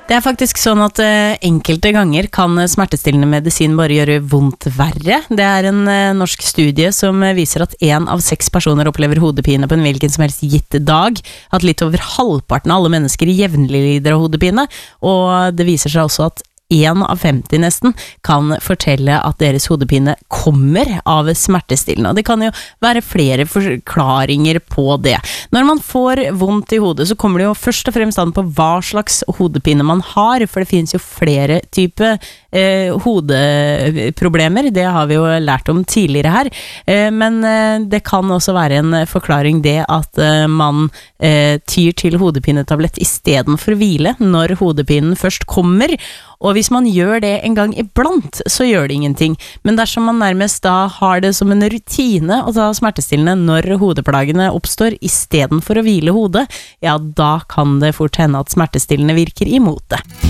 Det faktisk sånn at enkelte ganger kan smertestillende medisin bare gjøre vondt verre. Det en norsk studie som viser at 1 av 6 personer opplever hodepine på en hvilken som helst gitt dag. At litt over halvparten av alle mennesker jevnlig lider av hodepine, og det viser seg også at 1 av 50 nesten kan fortelle at deres hodepine kommer av smertestillende, og det kan jo være flere forklaringer på det. Når man får vondt i hodet, så kommer det jo først og fremst an på hva slags hodepine man har, for det finnes jo flere typer hodeproblemer, det har vi jo lært om tidligere her, men det kan også være en forklaring det at man tyr til hodepinetablett i stedet for hvile når hodepinen først kommer, og hvis man gjør det en gang iblant, så gjør det ingenting. Men dersom man nærmest da har det som en rutine å ta smertestillende når hodeplagene oppstår, i stedet for å hvile hodet, ja, da kan det fort hende at smertestillende virker imot det.